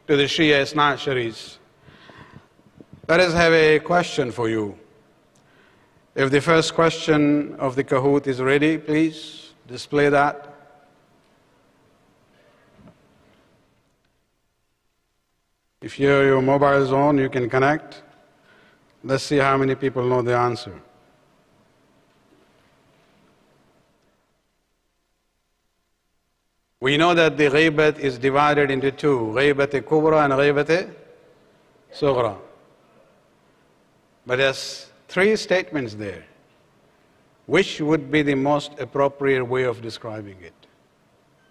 to the Shia Isna Asharis. Let us have a question for you. If the first question of the Kahoot is ready, please display that. If your mobile is on, you can connect. Let's see how many people know the answer. We know that the ghaibat is divided into two, ghaibat kubra and ghaibat sughra. But there's three statements there. Which would be the most appropriate way of describing it?